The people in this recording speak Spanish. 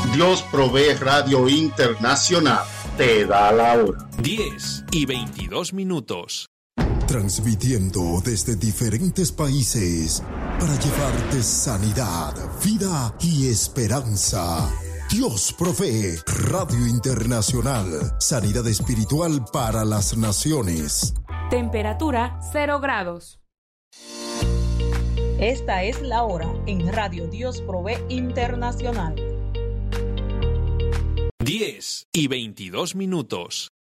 Dios Provee Radio Internacional te da la hora. 10:22. Transmitiendo desde diferentes países para llevarte sanidad, vida y esperanza. Dios Provee Radio Internacional. Sanidad espiritual para las naciones. Temperatura 0 grados. Esta es la hora en Radio Dios Provee Internacional. 10:22.